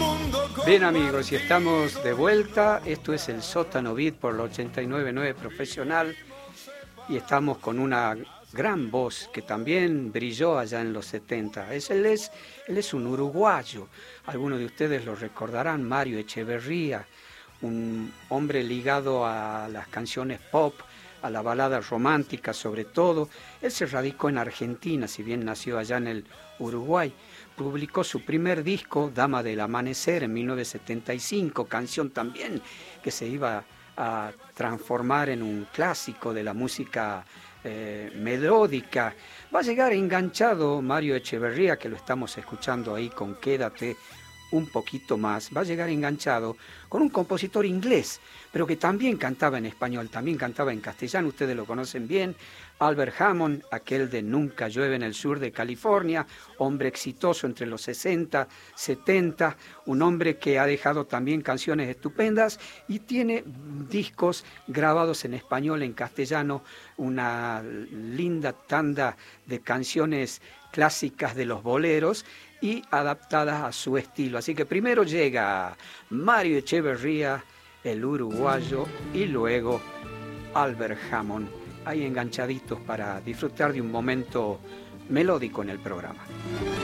Bien amigos, y estamos de vuelta. Esto es el Sótano Beat por la 89.9 Profesional y estamos con una gran voz que también brilló allá en los 70. Él es un uruguayo. Algunos de ustedes lo recordarán, Mario Echeverría, un hombre ligado a las canciones pop, a la balada romántica sobre todo. Él se radicó en Argentina, si bien nació allá en el Uruguay. Publicó su primer disco, Dama del Amanecer, en 1975, canción también que se iba a transformar en un clásico de la música melódica. Va a llegar enganchado Mario Echeverría, que lo estamos escuchando ahí con Quédate un poquito más, va a llegar enganchado con un compositor inglés, pero que también cantaba en español, también cantaba en castellano, ustedes lo conocen bien, Albert Hammond, aquel de Nunca llueve en el sur de California, hombre exitoso entre los 60, 70, un hombre que ha dejado también canciones estupendas y tiene discos grabados en español, en castellano, una linda tanda de canciones clásicas de los boleros y adaptadas a su estilo. Así que primero llega Mario Echeverría, el uruguayo, y luego Albert Hammond, ahí enganchaditos para disfrutar de un momento melódico en el programa.